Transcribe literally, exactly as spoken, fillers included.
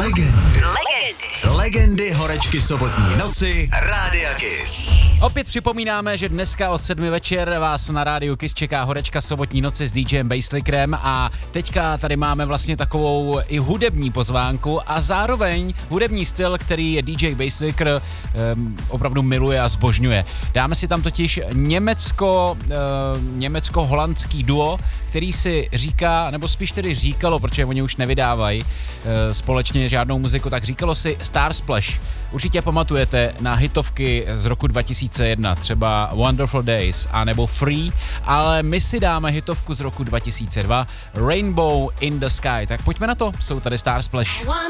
Legendy. Legendy. Legendy horečky sobotní noci Rádia Kiss. Opět připomínáme, že dneska od sedmi večer vás na Rádiu Kiss čeká horečka sobotní noci s DJem Basslickerem a teďka tady máme vlastně takovou i hudební pozvánku a zároveň hudební styl, který D J Basslicker um, opravdu miluje a zbožňuje. Dáme si tam totiž německo, uh, německo-holandský duo, který si říká, nebo spíš tedy říkalo, protože oni už nevydávají uh, společně žádnou muziku, tak říkalo si Star Splash. Určitě pamatujete na hitovky z roku dva tisíce jedna, třeba Wonderful Days a nebo Free, ale my si dáme hitovku z roku dva tisíce dva, Rainbow in the Sky. Tak pojďme na to, jsou tady Star Splash.